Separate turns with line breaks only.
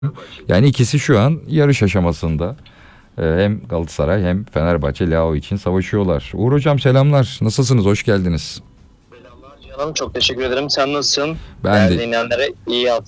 Yani ikisi şu an yarış aşamasında. Hem Galatasaray hem Fenerbahçe Leao için savaşıyorlar. Uğur Hocam selamlar. Nasılsınız? Hoş geldiniz.
Canım çok teşekkür ederim. Sen nasılsın?
Ben
Değerli
de
dinleyenlere iyi hafta